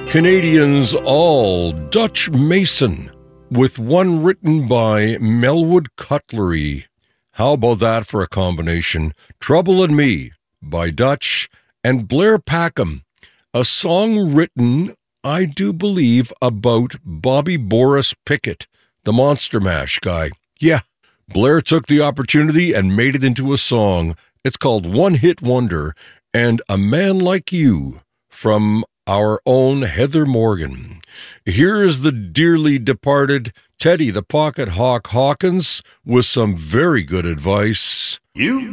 Canadians all, Dutch Mason, with one written by Melwood Cutlery. How about that for a combination? Trouble and Me by Dutch and Blair Packham, a song written, I do believe, about Bobby Boris Pickett, the Monster Mash guy. Yeah, Blair took the opportunity and made it into a song. It's called One Hit Wonder and A Man Like You from our own Heather Morgan. Here is the dearly departed Teddy the Pocket Hawk Hawkins with some very good advice. You